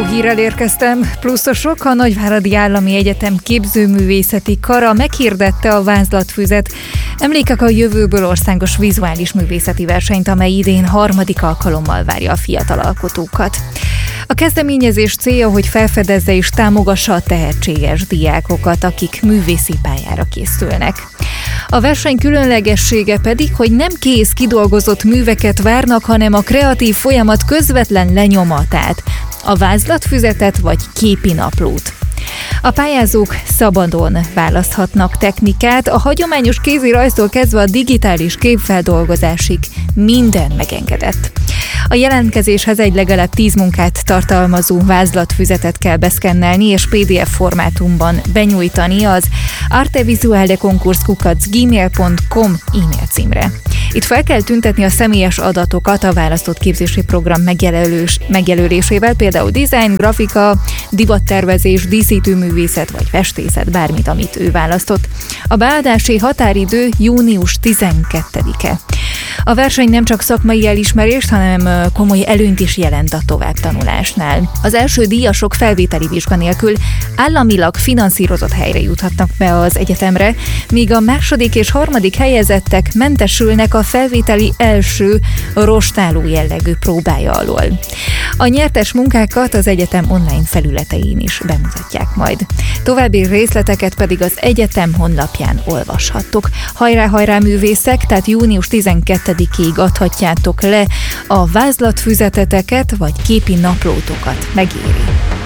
Jó hírrel érkeztem, pluszosok, a Nagyváradi Állami Egyetem képzőművészeti kara meghirdette a Vázlatfüzet, Emlékek a jövőből országos vizuális művészeti versenyt, amely idén 3. alkalommal várja a fiatal alkotókat. A kezdeményezés célja, hogy felfedezze és támogassa a tehetséges diákokat, akik művészi pályára készülnek. A verseny különlegessége pedig, hogy nem kész kidolgozott műveket várnak, hanem a kreatív folyamat közvetlen lenyomatát, a vázlatfüzetet vagy képi naplót. A pályázók szabadon választhatnak technikát, a hagyományos kézirajztól kezdve a digitális képfeldolgozásig minden megengedett. A jelentkezéshez egy legalább 10 munkát tartalmazó vázlatfüzetet kell beszkennelni és PDF formátumban benyújtani az artevisualdeconcours@gmail.com e-mail címre. Itt fel kell tüntetni a személyes adatokat a választott képzési program megjelölésével, például design, grafika, divattervezés, díszítőművészet vagy festészet, bármit, amit ő választott. A beadási határidő június 12-e. A verseny nem csak szakmai elismerést, hanem komoly előnyt is jelent a továbbtanulásnál. Az első díjasok felvételi vizsga nélkül államilag finanszírozott helyre juthatnak be az egyetemre, míg a második és harmadik helyezettek mentesülnek a felvételi első rostáló jellegű próbája alól. A nyertes munkákat az egyetem online felületein is bemutatják majd. További részleteket pedig az egyetem honlapján olvashattok. Hajrá, hajrá művészek, tehát június 12-ig adhatjátok le a vázlatfüzeteteket vagy képi naplótokat, megéri.